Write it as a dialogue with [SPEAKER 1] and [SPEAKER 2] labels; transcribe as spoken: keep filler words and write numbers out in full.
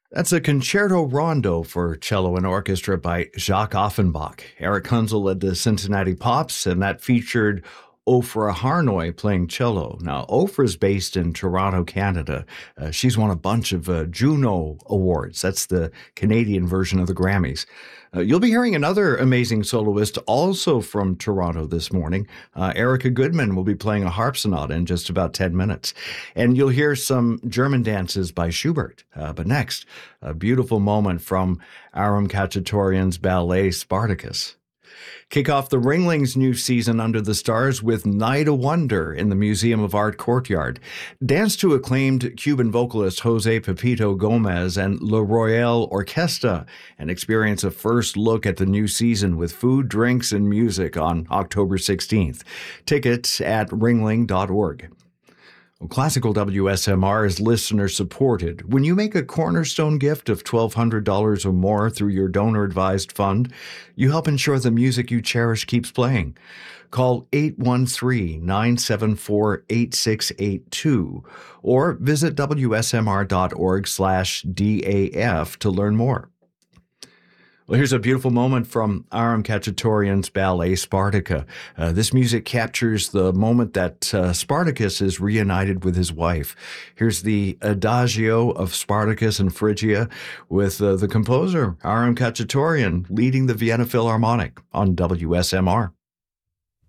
[SPEAKER 1] That's a concerto rondo for cello and orchestra by Jacques Offenbach. Eric Kunzel led the Cincinnati Pops, and that featured Ofra Harnoy playing cello. Now, Ofra's based in Toronto, Canada. Uh, she's won a bunch of uh, Juno Awards. That's the Canadian version of the Grammys. Uh, you'll be hearing another amazing soloist also from Toronto this morning. Uh, Erica Goodman will be playing a harp sonata in just about ten minutes. And you'll hear some German dances by Schubert. Uh, but next, a beautiful moment from Aram Khachaturian's ballet Spartacus. Kick off the Ringlings' new season under the stars with Night of Wonder in the Museum of Art Courtyard. Dance to acclaimed Cuban vocalist Jose Pepito Gomez and La Royale Orquesta, and experience a first look at the new season with food, drinks, and music on October sixteenth. Tickets at ringling dot org. Well, Classical W S M R is listener-supported. When you make a cornerstone gift of twelve hundred dollars or more through your donor-advised fund, you help ensure the music you cherish keeps playing. Call eight one three, nine seven four, eight six eight two or visit W S M R dot org slash D A F to learn more. Well, here's a beautiful moment from Aram Khachaturian's ballet Spartacus. Uh, this music captures the moment that uh, Spartacus is reunited with his wife. Here's the Adagio of Spartacus and Phrygia with uh, the composer, Aram Khachaturian, leading the Vienna Philharmonic on W S M R.